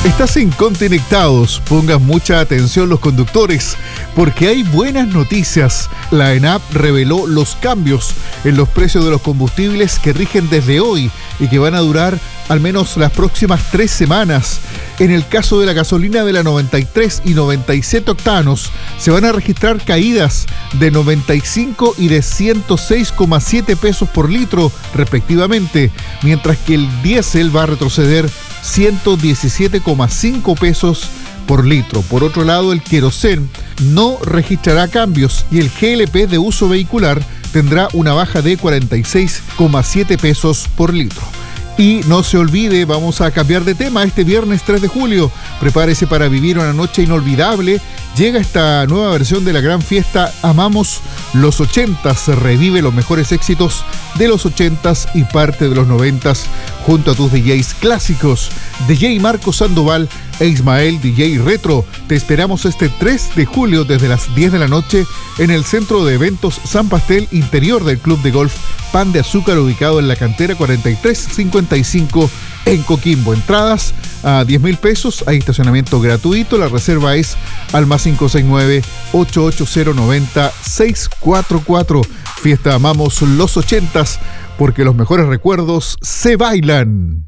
Estás en Conectados. Pongan mucha atención los conductores, porque hay buenas noticias. La ENAP reveló los cambios en los precios de los combustibles que rigen desde hoy y que van a durar al menos las próximas 3 semanas. En el caso de la gasolina de la 93 y 97 octanos, se van a registrar caídas de 95 y de 106,7 pesos por litro, respectivamente, mientras que el diésel va a retroceder 117,5 pesos por litro. Por otro lado, el querosén no registrará cambios y el GLP de uso vehicular tendrá una baja de 46,7 pesos por litro. Y no se olvide, vamos a cambiar de tema este viernes 3 de julio. Prepárese para vivir una noche inolvidable. Llega esta nueva versión de la gran fiesta Amamos los 80s. Revive los mejores éxitos de los 80s y parte de los 90s junto a tus DJs clásicos. DJ Marco Sandoval e Ismael DJ Retro. Te esperamos este 3 de julio desde las 10 de la noche en el Centro de Eventos San Pastel, interior del Club de Golf Pan de Azúcar, ubicado en la cantera 4355 en Coquimbo. Entradas a 10.000 pesos, hay estacionamiento gratuito. La reserva es al más 569-880-90-644. Fiesta Amamos los 80s, porque los mejores recuerdos se bailan.